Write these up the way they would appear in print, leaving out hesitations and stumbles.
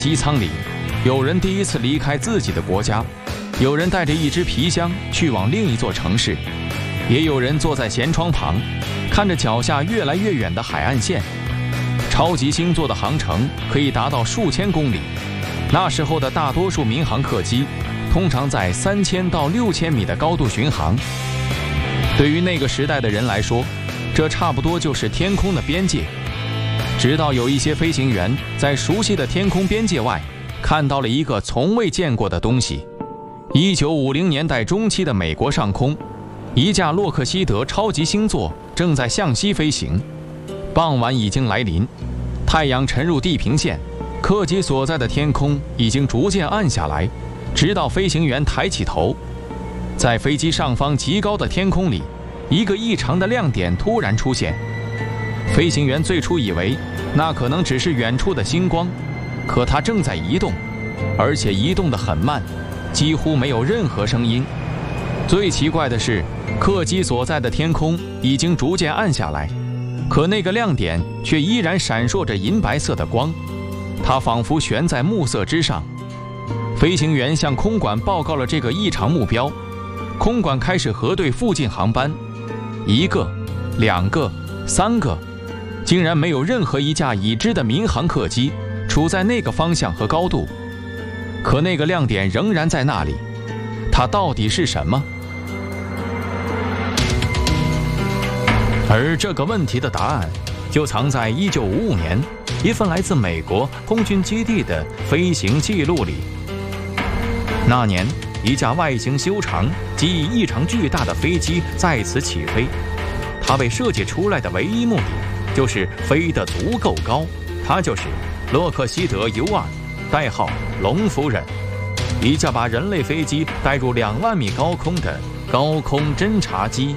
机舱里，有人第一次离开自己的国家，有人带着一只皮箱去往另一座城市，也有人坐在舷窗旁，看着脚下越来越远的海岸线。超级星座的航程可以达到数千公里，那时候的大多数民航客机通常在3000到6000米的高度巡航。对于那个时代的人来说，这差不多就是天空的边界。直到有一些飞行员在熟悉的天空边界外看到了一个从未见过的东西。1950年代中期的美国上空，一架洛克希德超级星座正在向西飞行。傍晚已经来临，太阳沉入地平线，客机所在的天空已经逐渐暗下来，直到飞行员抬起头。在飞机上方极高的天空里，一个异常的亮点突然出现。飞行员最初以为那可能只是远处的星光，可它正在移动，而且移动得很慢，几乎没有任何声音。最奇怪的是，客机所在的天空已经逐渐暗下来，可那个亮点却依然闪烁着银白色的光，它仿佛悬在暮色之上。飞行员向空管报告了这个异常目标，空管开始核对附近航班，1个、2个、3个，竟然没有任何一架已知的民航客机处在那个方向和高度。可那个亮点仍然在那里，它到底是什么？而这个问题的答案就藏在1955年一份来自美国空军基地的飞行记录里。那年，一架外形修长、机翼异常巨大的飞机在此起飞，它被设计出来的唯一目的就是飞得足够高。它就是洛克希德 U2， 代号龙夫人，一架把人类飞机带入2万米高空的高空侦察机。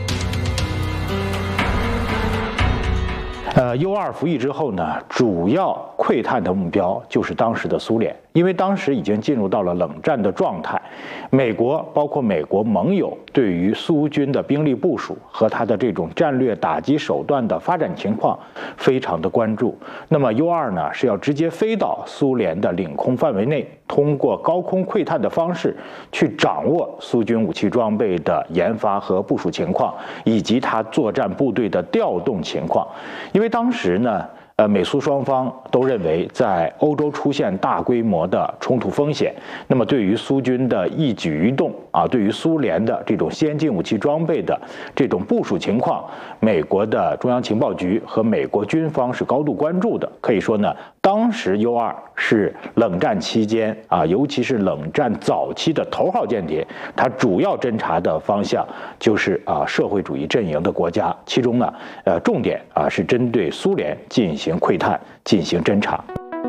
U2服役之后呢，主要窥探的目标就是当时的苏联，因为当时已经进入到了冷战的状态，美国包括美国盟友对于苏军的兵力部署和它的这种战略打击手段的发展情况非常的关注。那么 U2呢是要直接飞到苏联的领空范围内，通过高空窥探的方式去掌握苏军武器装备的研发和部署情况，以及它作战部队的调动情况。因为当时呢，美苏双方都认为在欧洲出现大规模的冲突风险，那么对于苏军的一举一动对于苏联的这种先进武器装备的这种部署情况，美国的中央情报局和美国军方是高度关注的。可以说呢，当时 U2是冷战期间尤其是冷战早期的头号间谍，它主要侦察的方向就是社会主义阵营的国家，其中呢，重点是针对苏联进行窥探、进行侦察。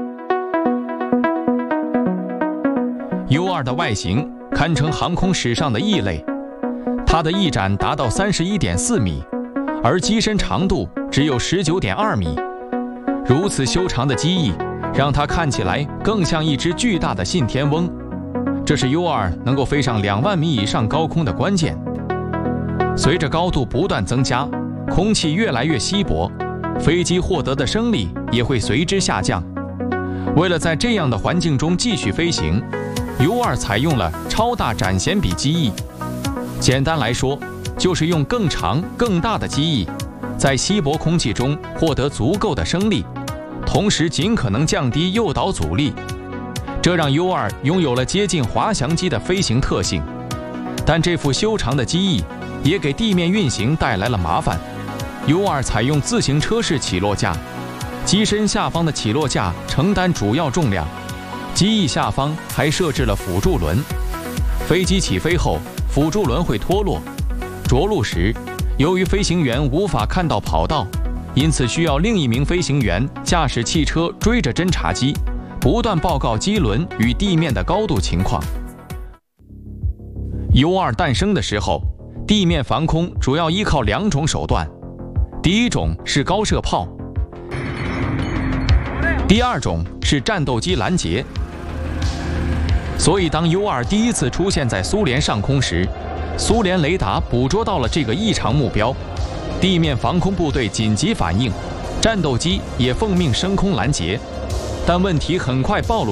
U2的外形堪称航空史上的异类，它的翼展达到31.4米，而机身长度只有19.2米。如此修长的机翼让它看起来更像一只巨大的信天翁，这是 U2能够飞上2万米以上高空的关键。随着高度不断增加，空气越来越稀薄，飞机获得的升力也会随之下降。为了在这样的环境中继续飞行， U2采用了超大展弦比机翼。简单来说，就是用更长更大的机翼在稀薄空气中获得足够的升力，同时尽可能降低诱导阻力，这让 U2拥有了接近滑翔机的飞行特性。但这副修长的机翼也给地面运行带来了麻烦。U2采用自行车式起落架，机身下方的起落架承担主要重量，机翼下方还设置了辅助轮。飞机起飞后，辅助轮会脱落，着陆时，由于飞行员无法看到跑道，因此需要另一名飞行员驾驶汽车追着侦察机，不断报告机轮与地面的高度情况。U2诞生的时候，地面防空主要依靠2种手段，第一种是高射炮，第二种是战斗机拦截。所以当 U2第一次出现在苏联上空时，苏联雷达捕捉到了这个异常目标，地面防空部队紧急反应，战斗机也奉命升空拦截。 但问题很快暴露